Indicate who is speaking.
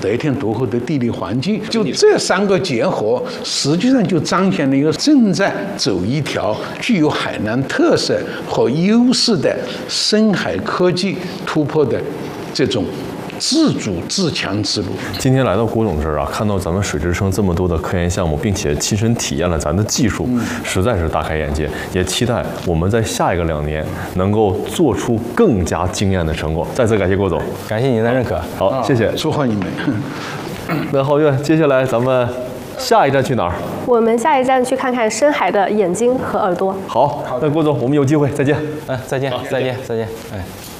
Speaker 1: 得天独厚的地理环境，就这3个结合，实际上就彰显了一个正在走一条具有海南特色和优势的深海科技突破的这种自主自强之路。
Speaker 2: 今天来到郭总这儿啊，看到咱们水之声这么多的科研项目，并且亲身体验了咱的技术，实在是大开眼界。也期待我们在下一个2年能够做出更加惊艳的成果。再次感谢郭总，
Speaker 3: 感谢您的认可。
Speaker 2: 好，谢谢，
Speaker 1: 祝贺你们。
Speaker 2: 那皓月，接下来咱们下一站去哪儿？
Speaker 4: 我们下一站去看看深海的眼睛和耳朵。
Speaker 2: 好，那郭总，我们有机会再见。
Speaker 3: 再见，再见，再见，哎。